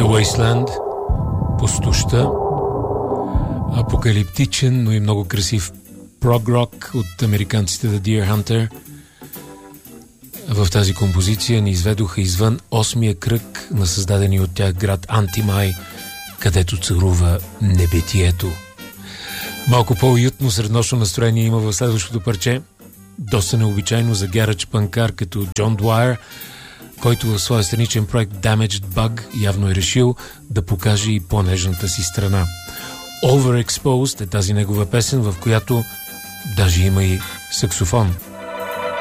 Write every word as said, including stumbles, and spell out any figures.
The Wasteland, пустоща, апокалиптичен, но и много красив прог-рок от американците The Deer Hunter. В тази композиция ни изведоха извън осмия кръг на създадени от тях град Антимай, където царува небитието. Малко по-уютно среднощно настроение има в следващото парче, доста необичайно за гарадж панкар като Джон Дуайер, който в своя страничен проект Damaged Bug явно е решил да покаже и по-нежната си страна. Overexposed е тази негова песен, в която даже има и саксофон.